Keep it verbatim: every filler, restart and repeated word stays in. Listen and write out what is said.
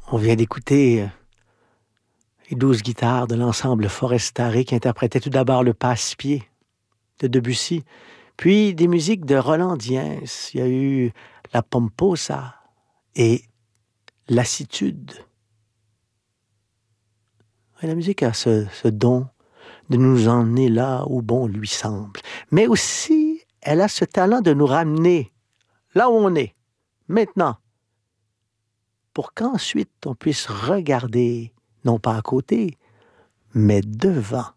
On vient d'écouter euh, les douze guitares de l'ensemble Forestare qui interprétait tout d'abord le Passe-Pied de Debussy, puis des musiques de Roland Diens. Il y a eu la Pomposa et Lassitude. Et la musique a ce, ce don de nous emmener là où bon lui semble. Mais aussi, elle a ce talent de nous ramener là où on est, maintenant, pour qu'ensuite on puisse regarder, non pas à côté, mais devant.